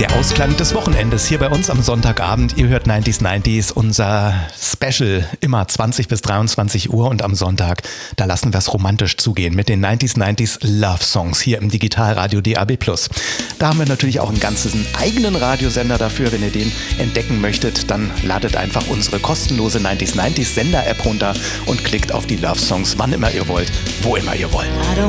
Der Ausklang des Wochenendes hier bei uns am Sonntagabend. Ihr hört 90s, unser Special, immer 20 bis 23 Uhr und am Sonntag, da lassen wir es romantisch zugehen mit den 90s Love Songs hier im Digitalradio DAB+. Da haben wir natürlich auch einen ganzen eigenen Radiosender dafür. Wenn ihr den entdecken möchtet, dann ladet einfach unsere kostenlose 90s Sender-App runter und klickt auf die Love Songs, wann immer ihr wollt, wo immer ihr wollt.